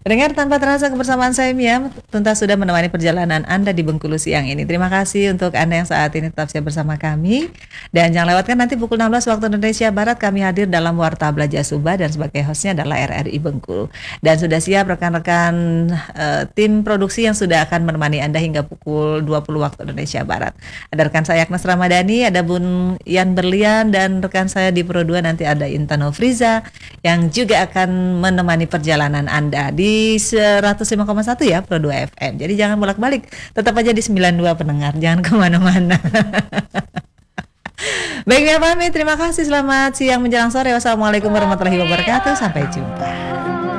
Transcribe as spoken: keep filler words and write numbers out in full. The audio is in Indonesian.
Pendengar, tanpa terasa kebersamaan saya Mia tuntas sudah menemani perjalanan Anda di Bengkulu siang ini. Terima kasih untuk Anda yang saat ini tetap siap bersama kami. Dan jangan lewatkan nanti pukul enam belas waktu Indonesia Barat kami hadir dalam Warta Belajar Sumba dan sebagai hostnya adalah R R I Bengkulu. Dan sudah siap rekan-rekan uh, tim produksi yang sudah akan menemani Anda hingga pukul dua puluh waktu Indonesia Barat. Ada rekan saya Agnes Ramadhani, ada Bun Yan Berlian, dan rekan saya di Pro dua nanti ada Intan Nofriza yang juga akan menemani perjalanan Anda di seratus lima koma satu ya Pro dua F M. Jadi jangan bolak-balik, tetap aja di sembilan puluh dua pendengar, jangan kemana-mana. Baik ya pamit, terima kasih, selamat siang menjelang sore. Wassalamualaikum warahmatullahi wabarakatuh, sampai jumpa.